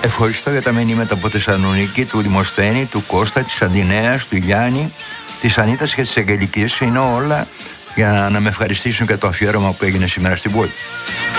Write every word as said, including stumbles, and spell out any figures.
Ευχαριστώ για τα μηνύματα από Θεσσαλονίκη, του Δημοσθένη, του Κώστα, της Αντινέας, του Γιάννη, της Ανίτας και της Αγγελικής. Είναι όλα για να με ευχαριστήσουν για το αφιέρωμα που έγινε σήμερα στην πόλη.